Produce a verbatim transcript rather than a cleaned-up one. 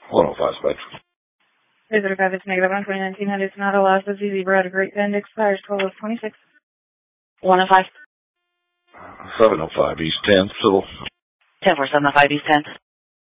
one oh five Spectrum. three thirty-five, it's negative one, twenty nineteen Hyundai Sonata, Los Angeles, Zebra, a Great Bend, expires twelve of twenty-six. one oh five. seven oh five East tenth, Civil. ten four seven oh five East tenth.